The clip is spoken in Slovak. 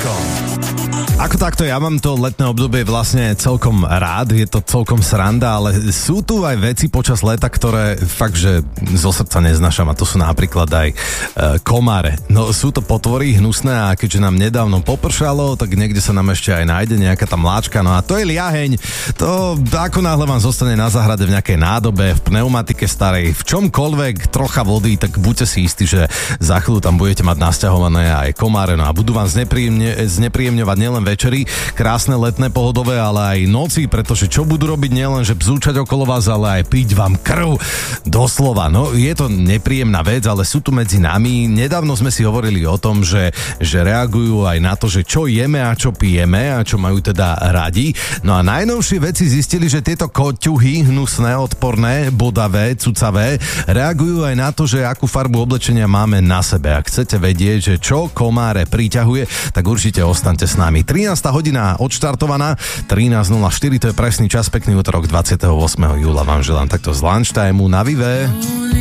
Dominikom. Ako takto, ja mám to letné obdobie vlastne celkom rád, je to celkom sranda, ale sú tu aj veci počas leta, ktoré fakt, že zo srdca neznášam, a to sú napríklad aj komáre. No sú to potvory hnusné a keďže nám nedávno popršalo, tak niekde sa nám ešte aj nájde nejaká tá mláčka, no a to je liaheň. To ako náhle vám zostane na záhrade v nejakej nádobe, v pneumatike starej, v čomkoľvek trocha vody, tak buďte si istí, že za chvíľu tam budete mať nasťahované aj komáre, no a budú vám znepríjemňovať nielen večery, krásne letné pohodové, ale aj noci, pretože čo budú robiť nielen, že bzúčať okolo vás, ale aj piť vám krv. Doslova, no je to nepríjemná vec, ale sú tu medzi nami. Nedávno sme si hovorili o tom, že reagujú aj na to, že čo jeme a čo pijeme a čo majú teda radi. No a najnovšie veci zistili, že tieto koťuhy hnusné, odporné, bodavé, cucavé, reagujú aj na to, že akú farbu oblečenia máme na sebe. Ak chcete vedieť, že čo komáre priťahuje, tak určite ostaňte s nami. 13. hodina odštartovaná, 13.04, to je presný čas, pekný útorok 28. júla vám želám takto z lunchtimeu na Vive.